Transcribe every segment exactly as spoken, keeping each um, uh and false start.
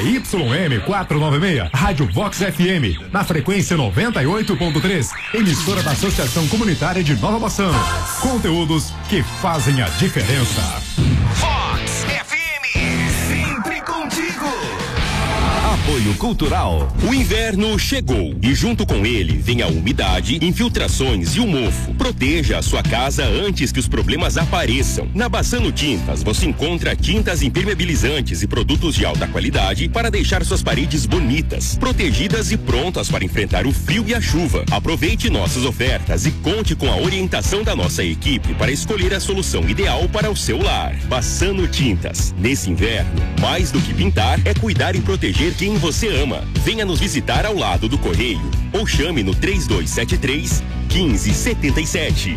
Y M quatrocentos e noventa e seis, Rádio Vox F M, na frequência noventa e oito ponto três, emissora da Associação Comunitária de Nova Bassano. Conteúdos que fazem a diferença. Vox F M, sempre contigo. Apoio Cultural. O inverno chegou e junto com ele vem a umidade, infiltrações e o mofo. Proteja a sua casa antes que os problemas apareçam. Na Bassano Tintas você encontra tintas impermeabilizantes e produtos de alta qualidade para deixar suas paredes bonitas, protegidas e prontas para enfrentar o frio e a chuva. Aproveite nossas ofertas e conte com a orientação da nossa equipe para escolher a solução ideal para o seu lar. Bassano Tintas. Nesse inverno, mais do que pintar, é cuidar e proteger quem você ama. Venha nos visitar ao lado do Correio ou chame no três dois sete três, um cinco sete sete.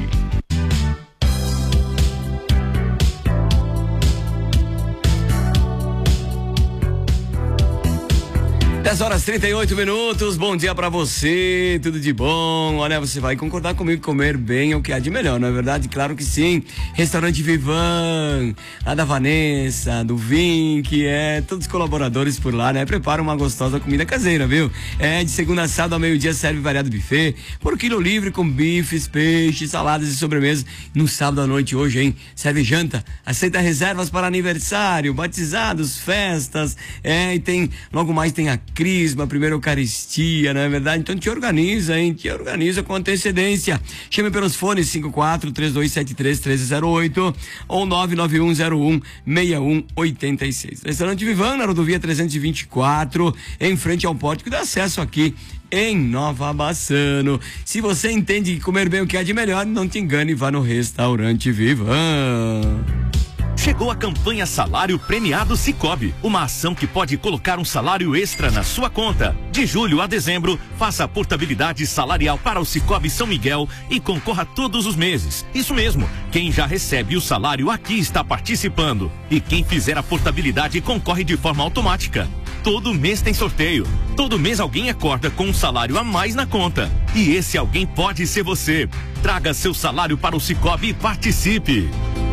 dez horas e trinta e oito minutos, bom dia pra você, tudo de bom. Olha, você vai concordar comigo, comer bem é o que há de melhor, não é verdade? Claro que sim. Restaurante Vivan, lá da Vanessa, do Vim, que é todos os colaboradores por lá, né? Prepara uma gostosa comida caseira, viu? É, de segunda a sábado ao meio-dia serve variado buffet, por quilo livre com bifes, peixes, saladas e sobremesas. No sábado à noite hoje, hein? Serve janta, aceita reservas para aniversário, batizados, festas, é, e tem, logo mais tem a Crisma, primeira Eucaristia, não é verdade? Então te organiza, hein? Te organiza com antecedência. Chame pelos fones cinco quatro três dois sete três um três zero oito ou nove nove um zero um seis um oito seis. Restaurante Vivan, na rodovia trezentos e vinte e quatro, em frente ao pórtico de acesso aqui em Nova Bassano. Se você entende comer bem o que há de melhor, não te engane, vá no Restaurante Vivan. Chegou a campanha Salário Premiado Sicoob, uma ação que pode colocar um salário extra na sua conta. De julho a dezembro, faça a portabilidade salarial para o Sicoob São Miguel e concorra todos os meses. Isso mesmo, quem já recebe o salário aqui está participando. E quem fizer a portabilidade concorre de forma automática. Todo mês tem sorteio. Todo mês alguém acorda com um salário a mais na conta. E esse alguém pode ser você. Traga seu salário para o Sicoob e participe.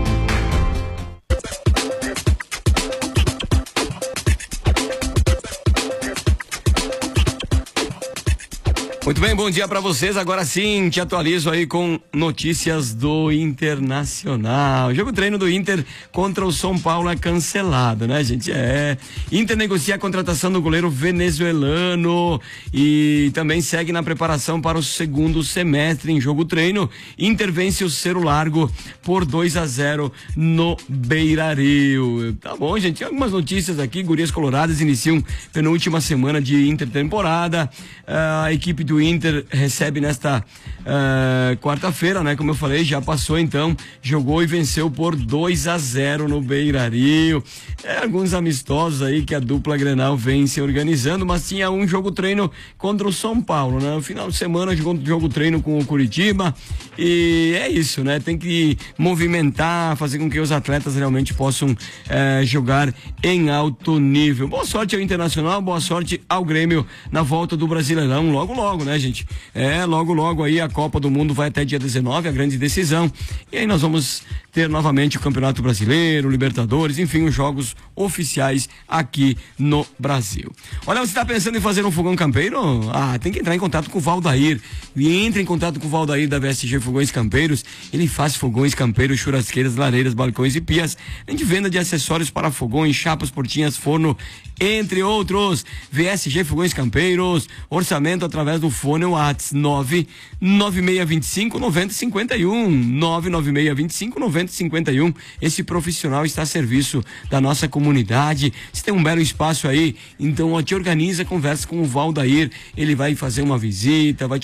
Muito bem, bom dia pra vocês. Agora sim, te atualizo aí com notícias do Internacional. O jogo treino do Inter contra o São Paulo é cancelado, né, gente? É. Inter negocia a contratação do goleiro venezuelano e também segue na preparação para o segundo semestre em jogo treino. Inter vence o Cerro Largo por dois a zero no Beira-Rio. Tá bom, gente? Algumas notícias aqui. Gurias Coloradas iniciam penúltima semana de intertemporada. A equipe do Inter recebe nesta uh, quarta-feira, né? Como eu falei, já passou então, jogou e venceu por dois a zero no Beira-Rio. É, alguns amistosos aí que a dupla Grenal vem se organizando, mas tinha um jogo treino contra o São Paulo, né? No final de semana jogou jogo treino com o Curitiba e é isso, né? Tem que movimentar, fazer com que os atletas realmente possam uh, jogar em alto nível. Boa sorte ao Internacional, boa sorte ao Grêmio na volta do Brasileirão, logo logo, né, gente? É, logo logo aí a Copa do Mundo vai até dia dezenove, a grande decisão, e aí nós vamos ter novamente o Campeonato Brasileiro, Libertadores, enfim, os jogos oficiais aqui no Brasil. Olha, você está pensando em fazer um fogão campeiro? Ah, tem que entrar em contato com o Valdair. E entre em contato com o Valdair da V S G Fogões Campeiros. Ele faz fogões campeiros, churrasqueiras, lareiras, balcões e pias. Além de venda de acessórios para fogões, chapas, portinhas, forno, entre outros. V S G Fogões Campeiros, orçamento através do fone WhatsApp nove nove seis dois cinco nove zero cinco um, nove nove seis dois cinco nove zero cinco um. Esse profissional está a serviço da nossa comunidade. Você tem um belo espaço aí, então ó, te organiza, conversa com o Valdair, ele vai fazer uma visita, vai te